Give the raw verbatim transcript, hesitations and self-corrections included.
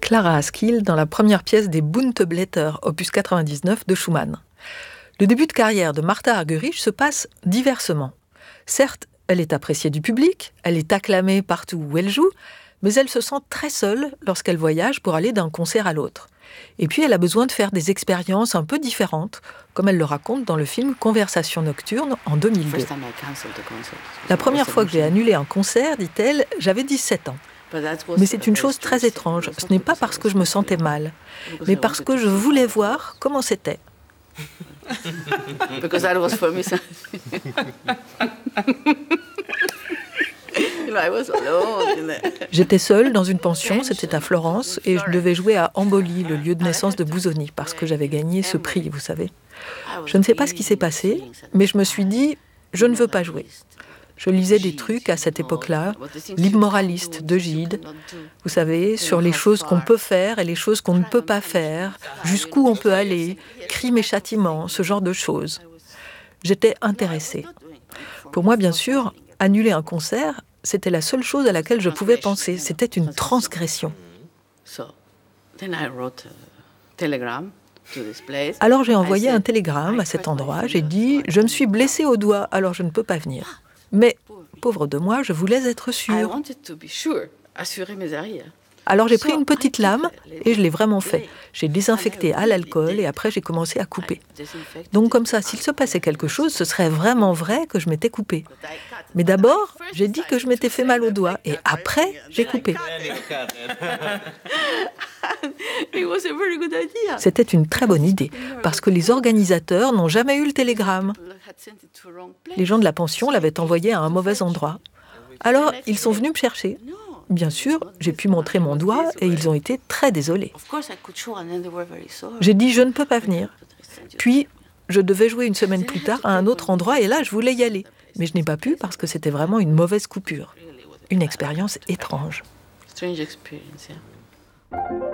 Clara Askill dans la première pièce des Bunte Blätter, opus quatre-vingt-dix-neuf de Schumann. Le début de carrière de Martha Argerich se passe diversement. Certes, elle est appréciée du public, elle est acclamée partout où elle joue, mais elle se sent très seule lorsqu'elle voyage pour aller d'un concert à l'autre. Et puis elle a besoin de faire des expériences un peu différentes, comme elle le raconte dans le film Conversation nocturne en deux mille deux. La première fois que j'ai annulé un concert, dit-elle, j'avais dix-sept ans. Mais c'est une chose très étrange. Ce n'est pas parce que je me sentais mal, mais parce que je voulais voir comment c'était. J'étais seule dans une pension, c'était à Florence, et je devais jouer à Amboli, le lieu de naissance de Busoni, parce que j'avais gagné ce prix, vous savez. Je ne sais pas ce qui s'est passé, mais je me suis dit, je ne veux pas jouer. Je lisais des trucs à cette époque-là, l'immoraliste de Gide, vous savez, sur les choses qu'on peut faire et les choses qu'on ne peut pas faire, jusqu'où on peut aller, crime et châtiment, ce genre de choses. J'étais intéressée. Pour moi, bien sûr, annuler un concert, c'était la seule chose à laquelle je pouvais penser. C'était une transgression. Alors j'ai envoyé un télégramme à cet endroit. J'ai dit « Je me suis blessée au doigt, alors je ne peux pas venir. » Mais, pauvre de moi, je voulais être sûre. Alors j'ai pris une petite lame et je l'ai vraiment fait. J'ai désinfecté à l'alcool et après j'ai commencé à couper. Donc comme ça, s'il se passait quelque chose, ce serait vraiment vrai que je m'étais coupée. Mais d'abord, j'ai dit que je m'étais fait mal au doigt et après, j'ai coupé. C'était une très bonne idée parce que les organisateurs n'ont jamais eu le télégramme. Les gens de la pension l'avaient envoyé à un mauvais endroit. Alors, ils sont venus me chercher. Bien sûr, j'ai pu montrer mon doigt et ils ont été très désolés. J'ai dit « je ne peux pas venir ». Puis, je devais jouer une semaine plus tard à un autre endroit et là, je voulais y aller. Mais je n'ai pas pu parce que c'était vraiment une mauvaise coupure. Une expérience étrange.